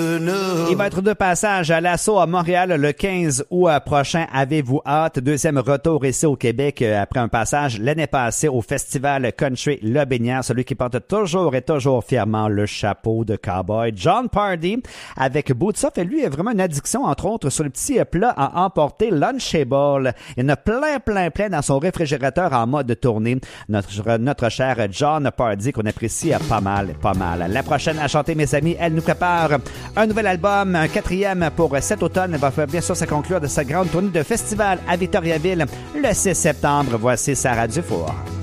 Il va être de passage à l'Assaut à Montréal le 15 août prochain. Avez-vous hâte? Deuxième retour ici au Québec après un passage l'année passée au festival Country Le Bénière, celui qui porte toujours et toujours fièrement le chapeau de cowboy. Jon Pardi avec Boots Off, et lui a vraiment une addiction, entre autres, sur le petit plat à emporter Lunchable. Il y en a plein dans son réfrigérateur en mode tournée. Notre cher Jon Pardi qu'on apprécie pas mal. La prochaine à chanter, mes amis, elle nous prépare un nouvel album, un quatrième pour cet automne. Elle va faire bien sûr se conclure de sa grande tournée de festival à Victoriaville le 6 septembre. Voici Sarah Dufour.